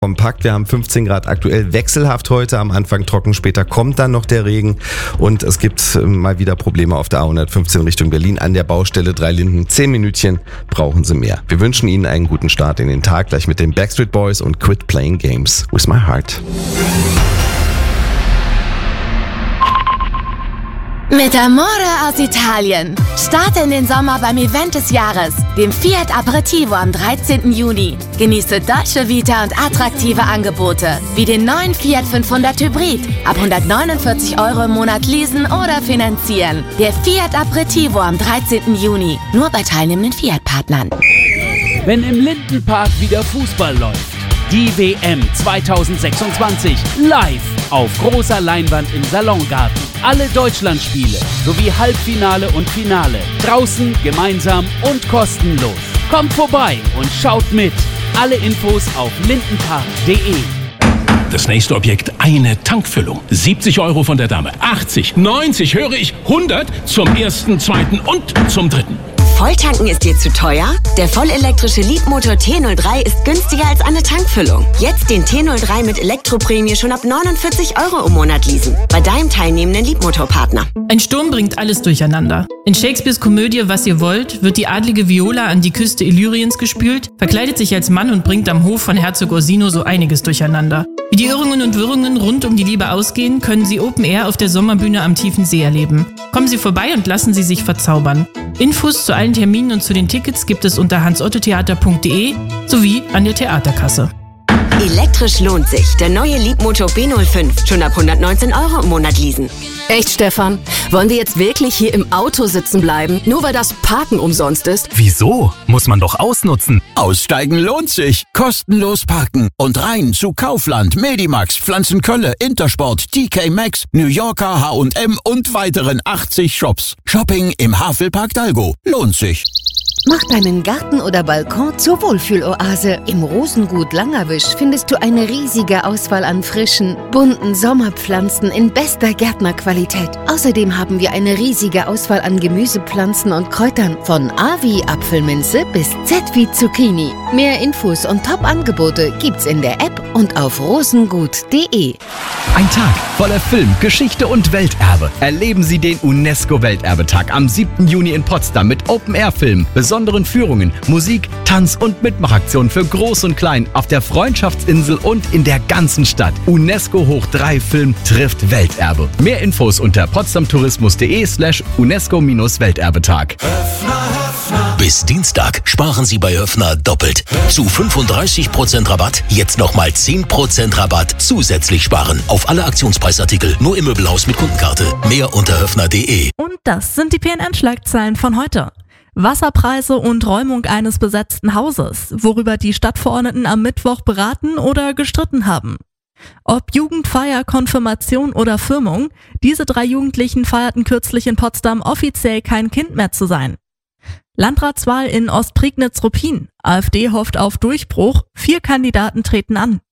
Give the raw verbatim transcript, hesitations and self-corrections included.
Kompakt. Wir haben fünfzehn Grad aktuell, wechselhaft heute, am Anfang trocken, später kommt dann noch der Regen und es gibt mal wieder Probleme auf der A hundertfünfzehn Richtung Berlin an der Baustelle Dreilinden. Zehn Minütchen brauchen Sie mehr. Wir wünschen Ihnen einen guten Start in den Tag, gleich mit den Backstreet Boys und Quit Playing Games with My Heart. Mit Amore aus Italien. Starte in den Sommer beim Event des Jahres, dem Fiat Aperitivo am dreizehnten Juni. Genieße Dolce Vita und attraktive Angebote, wie den neuen Fiat fünfhundert Hybrid. Ab hundertneunundvierzig Euro im Monat leasen oder finanzieren. Der Fiat Aperitivo am dreizehnten Juni. Nur bei teilnehmenden Fiat-Partnern. Wenn im Lindenpark wieder Fußball läuft. Die W M zweitausendsechsundzwanzig live auf großer Leinwand im Salongarten. Alle Deutschlandspiele sowie Halbfinale und Finale. Draußen, gemeinsam und kostenlos. Kommt vorbei und schaut mit. Alle Infos auf lindenpark punkt de. Das nächste Objekt, eine Tankfüllung. siebzig Euro von der Dame. achtzig, neunzig, höre ich, hundert zum ersten, zweiten und zum dritten. Volltanken ist dir zu teuer? Der vollelektrische Leapmotor T null drei ist günstiger als eine Tankfüllung. Jetzt den T null drei mit Elektroprämie schon ab neunundvierzig Euro im Monat leasen. Bei deinem teilnehmenden Leapmotor-Partner. Ein Sturm bringt alles durcheinander. In Shakespeares Komödie Was ihr wollt wird die adlige Viola an die Küste Illyriens gespült, verkleidet sich als Mann und bringt am Hof von Herzog Orsino so einiges durcheinander. Wie die Irrungen und Wirrungen rund um die Liebe ausgehen, können Sie Open Air auf der Sommerbühne am Tiefen See erleben. Kommen Sie vorbei und lassen Sie sich verzaubern. Infos zu allen Terminen und zu den Tickets gibt es unter hans otto theater punkt de sowie an der Theaterkasse. Elektrisch lohnt sich. Der neue Leapmotor B null fünf. Schon ab hundertneunzehn Euro im Monat leasen. Echt, Stefan? Wollen wir jetzt wirklich hier im Auto sitzen bleiben, nur weil das Parken umsonst ist? Wieso? Muss man doch ausnutzen. Aussteigen lohnt sich. Kostenlos parken und rein zu Kaufland, Medimax, Pflanzenkölle, Intersport, T K Maxx, New Yorker, H und M und weiteren achtzig Shops. Shopping im Havelpark Dalgo. Lohnt sich. Mach deinen Garten oder Balkon zur Wohlfühloase. Im Rosengut Langerwisch findest du eine riesige Auswahl an frischen, bunten Sommerpflanzen in bester Gärtnerqualität. Außerdem haben wir eine riesige Auswahl an Gemüsepflanzen und Kräutern. Von A wie Apfelminze bis Z wie Zucchini. Mehr Infos und Top-Angebote gibt's in der App und auf rosengut punkt de. Ein Tag voller Film, Geschichte und Welterbe. Erleben Sie den UNESCO-Welterbetag am siebten Juni in Potsdam mit Open-Air-Filmen, besonderen Führungen, Musik, Tanz- und Mitmachaktionen für Groß und Klein auf der Freundschaftsinsel und in der ganzen Stadt. UNESCO hoch drei Film trifft Welterbe. Mehr Infos unter potsdamtourismus.de slash UNESCO-Welterbetag. Bis Dienstag sparen Sie bei Höffner doppelt. Zu fünfunddreißig Prozent Rabatt, jetzt nochmal zehn Prozent Rabatt zusätzlich sparen. Auf alle Aktionspreisartikel, nur im Möbelhaus mit Kundenkarte. Mehr unter höffner punkt de. Und das sind die P N N-Schlagzeilen von heute. Wasserpreise und Räumung eines besetzten Hauses, worüber die Stadtverordneten am Mittwoch beraten oder gestritten haben. Ob Jugendfeier, Konfirmation oder Firmung, diese drei Jugendlichen feierten kürzlich in Potsdam offiziell kein Kind mehr zu sein. Landratswahl in Ostprignitz-Ruppin. AfD hofft auf Durchbruch, vier Kandidaten treten an.